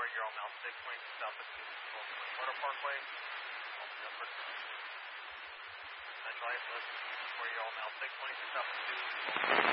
you're on Mount 622 south of Motor Parkway. Central 8, where you're on Mount 622 south of 2.